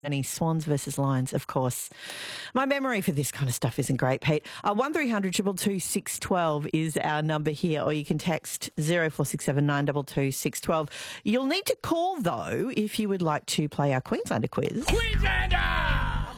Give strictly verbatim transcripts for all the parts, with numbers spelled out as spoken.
Any Swans versus Lions, of course. My memory for this kind of stuff isn't great, Pete. Uh, one three hundred two two two six one two is our number here, or you can text zero four six seven nine two two six one two. You'll need to call, though, if you would like to play our Queenslander quiz. Queenslander!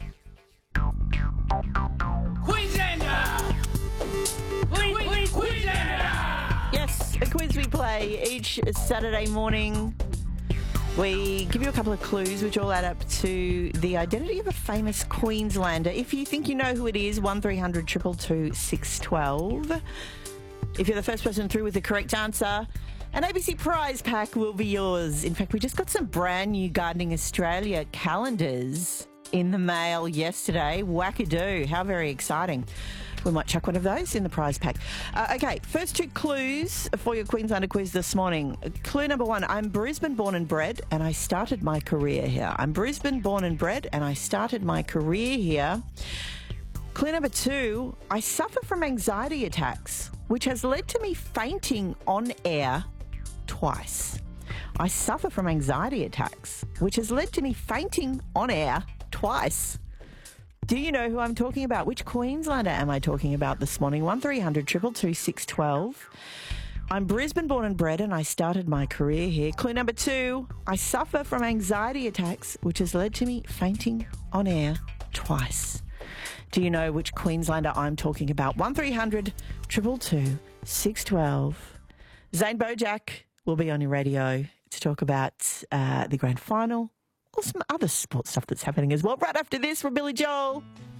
Queenslander! Queen, Queen, Queenslander! Yes, a quiz we play each Saturday morning. We give you a couple of clues which all add up to the identity of a famous Queenslander. If you think you know who it is, one three hundred two two two six one two. If you're the first person through with the correct answer, an A B C prize pack will be yours. In fact, we just got some brand new Gardening Australia calendars in the mail yesterday. Wackadoo. How very exciting. We might chuck one of those in the prize pack. Uh, okay, first two clues for your Queenslander quiz this morning. Clue number one, I'm Brisbane born and bred and I started my career here. I'm Brisbane born and bred and I started my career here. Clue number two, I suffer from anxiety attacks, which has led to me fainting on air twice. I suffer from anxiety attacks, which has led to me fainting on air twice. Do you know who I'm talking about? Which Queenslander am I talking about this morning? one three hundred two two two six one two. I'm Brisbane born and bred and I started my career here. Clue number two, I suffer from anxiety attacks, which has led to me fainting on air twice. Do you know which Queenslander I'm talking about? one three hundred two two two six one two. Zane Bojack will be on your radio to talk about uh, the grand final. Or some other sports stuff that's happening as well. Right after this, from Billy Joel.